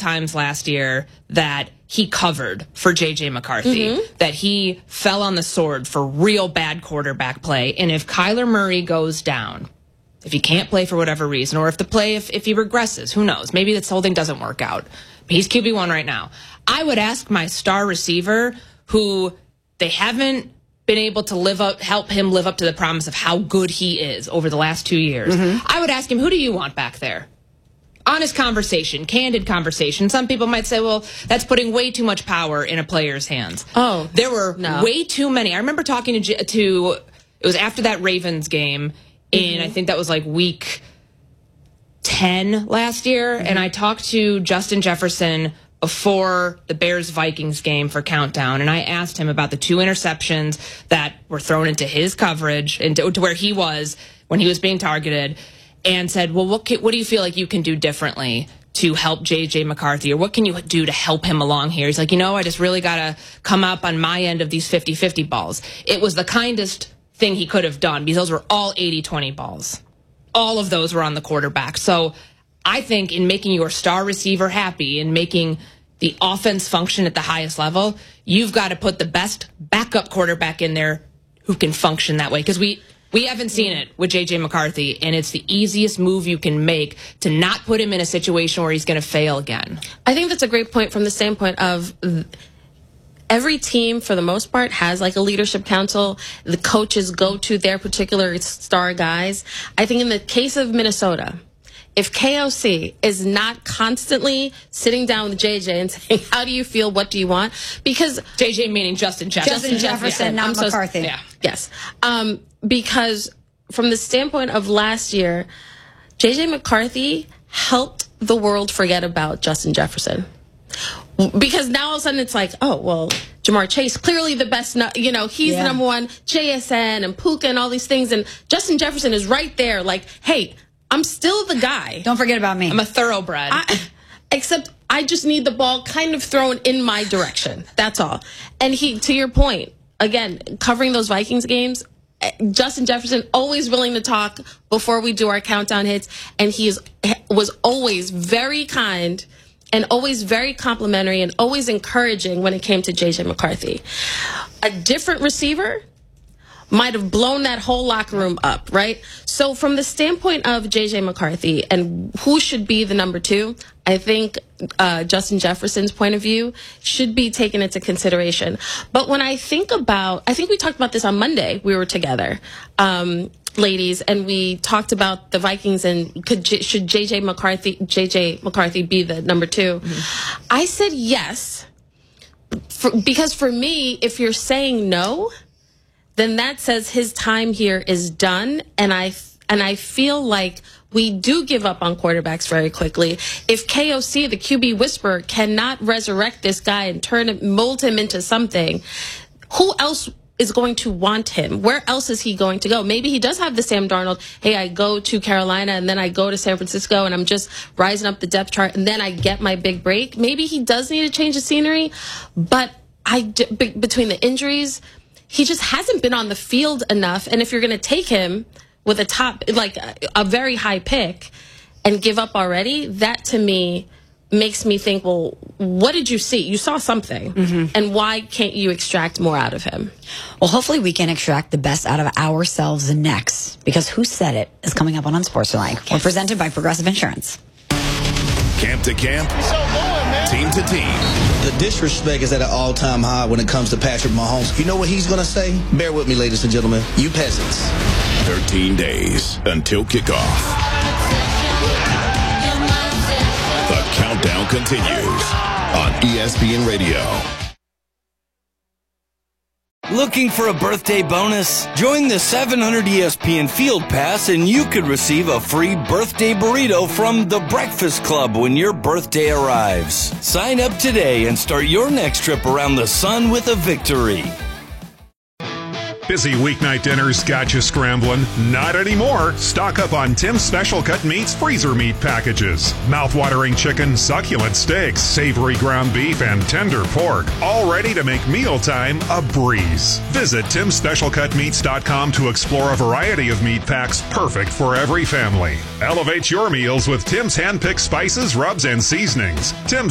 times last year that he covered for J.J. McCarthy, that he fell on the sword for real bad quarterback play. And if Kyler Murray goes down, if he can't play for whatever reason, or if he regresses, who knows? Maybe this whole thing doesn't work out. But he's QB1 right now. I would ask my star receiver, who they haven't been able to help him live up to the promise of how good he is over the last 2 years. I would ask him, who do you want back there? Honest conversation, candid conversation. Some people might say, well, that's putting way too much power in a player's hands. Oh, there were way too many. I remember talking to it was after that Ravens game, and I think that was like week 10 last year, and I talked to Justin Jefferson before the Bears-Vikings game for Countdown, and I asked him about the 2 interceptions that were thrown into his coverage, to where he was when he was being targeted, and said, well, what do you feel like you can do differently to help J.J. McCarthy, or what can you do to help him along here? He's like, I just really got to come up on my end of these 50-50 balls. It was the kindest thing he could have done, because those were all 80-20 balls. All of those were on the quarterback. So I think in making your star receiver happy and making the offense function at the highest level, you've got to put the best backup quarterback in there who can function that way. Because we haven't seen it with J.J. McCarthy, and it's the easiest move you can make to not put him in a situation where he's going to fail again. I think that's a great point from the standpoint of every team, for the most part, has like a leadership council. The coaches go to their particular star guys. I think in the case of Minnesota, if KOC is not constantly sitting down with JJ and saying, how do you feel? What do you want? Because JJ meaning Justin Jefferson. Justin Jefferson, not McCarthy. Yes. Because from the standpoint of last year, JJ McCarthy helped the world forget about Justin Jefferson. Because now all of a sudden it's like, oh, well, Jamar Chase, clearly the best, he's the number one, JSN and Puka and all these things. And Justin Jefferson is right there like, hey, I'm still the guy. Don't forget about me. I'm a thoroughbred. Except I just need the ball kind of thrown in my direction. That's all. And to your point, again, covering those Vikings games, Justin Jefferson always willing to talk before we do our countdown hits. And was always very kind and always very complimentary and always encouraging when it came to J.J. McCarthy. A different receiver might have blown that whole locker room up, right? So from the standpoint of J.J. McCarthy and who should be the number 2, I think Justin Jefferson's point of view should be taken into consideration. But when I think we talked about this on Monday, we were together, ladies, and we talked about the Vikings and should J.J. McCarthy be the number 2? I said yes, because for me, if you're saying no, then that says his time here is done. And I feel like we do give up on quarterbacks very quickly. If KOC, the QB whisperer, cannot resurrect this guy and mold him into something, who else is going to want him? Where else is he going to go? Maybe he does have the Sam Darnold, hey, I go to Carolina and then I go to San Francisco and I'm just rising up the depth chart and then I get my big break. Maybe he does need to change the scenery, but between the injuries, he just hasn't been on the field enough. And if you're going to take him with a very high pick and give up already, that to me makes me think, well, what did you see? You saw something. And why can't you extract more out of him? Well, hopefully we can extract the best out of ourselves next, because Who Said It is coming up on Unsportsmanlike. We're presented by Progressive Insurance. Camp to camp, team to team. The disrespect is at an all-time high when it comes to Patrick Mahomes. You know what he's going to say? Bear with me, ladies and gentlemen. You peasants. 13 days until kickoff. The countdown continues on ESPN Radio. Looking for a birthday bonus? Join the 700 ESPN Field Pass and you could receive a free birthday burrito from The Breakfast Club when your birthday arrives. Sign up today and start your next trip around the sun with a victory. Busy weeknight dinners got you scrambling? Not anymore. Stock up on Tim's Special Cut Meats freezer meat packages. Mouth-watering chicken, succulent steaks, savory ground beef, and tender pork. All ready to make mealtime a breeze. Visit Tim'sSpecialCutMeats.com to explore a variety of meat packs perfect for every family. Elevate your meals with Tim's hand-picked spices, rubs, and seasonings. Tim's